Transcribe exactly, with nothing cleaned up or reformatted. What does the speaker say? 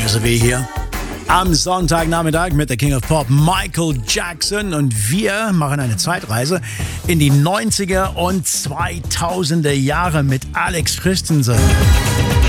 W hier. Am Sonntagnachmittag mit der King of Pop Michael Jackson und wir machen eine Zeitreise in die neunziger und zweitausender Jahre mit Alex Christensen.